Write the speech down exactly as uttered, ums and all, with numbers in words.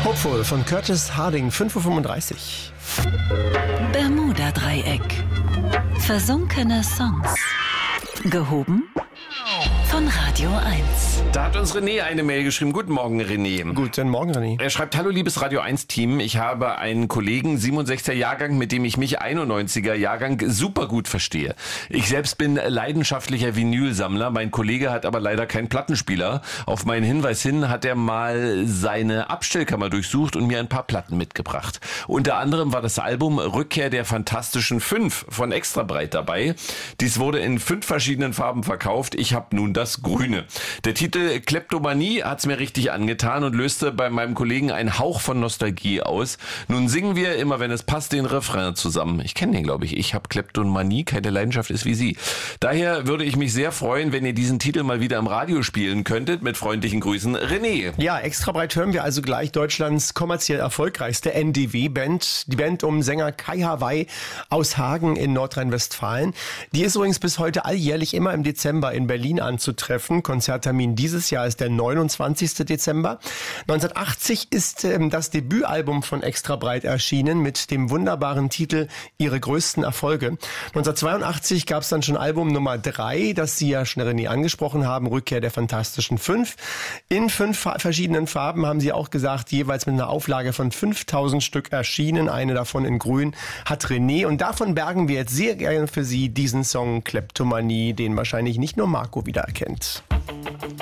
Hopeful von Curtis Harding, fünf Uhr fünfunddreißig. Bermuda-Dreieck. Versunkene Songs. Gehoben von Radio eins. Da hat uns René eine Mail geschrieben. Guten Morgen, René. Guten Morgen, René. Er schreibt, hallo liebes Radio eins Team. Ich habe einen Kollegen, siebenundsechziger Jahrgang, mit dem ich mich einundneunziger Jahrgang super gut verstehe. Ich selbst bin leidenschaftlicher Vinylsammler. Mein Kollege hat aber leider keinen Plattenspieler. Auf meinen Hinweis hin hat er mal seine Abstellkammer durchsucht und mir ein paar Platten mitgebracht. Unter anderem war das Album Rückkehr der Fantastischen Fünf von Extra Breit dabei. Dies wurde in fünf verschiedenen Farben verkauft. Ich habe nun das Grüne. Der Titel Kleptomanie hat's mir richtig angetan und löste bei meinem Kollegen einen Hauch von Nostalgie aus. Nun singen wir, immer wenn es passt, den Refrain zusammen. Ich kenne den, glaube ich. Ich habe Kleptomanie, keine Leidenschaft ist wie Sie. Daher würde ich mich sehr freuen, wenn ihr diesen Titel mal wieder im Radio spielen könntet. Mit freundlichen Grüßen, René. Ja, Extra Breit hören wir also gleich Deutschlands kommerziell erfolgreichste N D W-Band. Die Band um Sänger Kai Hawaii aus Hagen in Nordrhein-Westfalen. Die ist übrigens bis heute alljährlich immer im Dezember in Berlin anzutreffen. Konzerttermin dieses Jahr ist der neunundzwanzigster Dezember. neunzehnhundertachtzig ist ähm, das Debütalbum von Extra Breit erschienen mit dem wunderbaren Titel Ihre größten Erfolge. neunzehnhundertzweiundachtzig gab es dann schon Album Nummer drei, das Sie ja schon René angesprochen haben, Rückkehr der Fantastischen Fünf. In fünf fa- verschiedenen Farben haben Sie auch gesagt, jeweils mit einer Auflage von fünftausend Stück erschienen. Eine davon in grün hat René. Und davon bergen wir jetzt sehr gerne für Sie diesen Song Kleptomanie, den wahrscheinlich nicht nur Marco wiedererkennt.